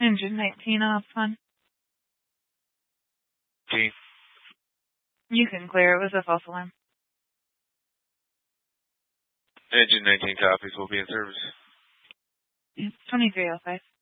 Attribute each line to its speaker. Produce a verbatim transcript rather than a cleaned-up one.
Speaker 1: Engine nineteen off, hon.
Speaker 2: T.
Speaker 1: You can clear. It was a false alarm.
Speaker 2: Engine nineteen copies. Will be in service.
Speaker 1: It's twenty-three oh five.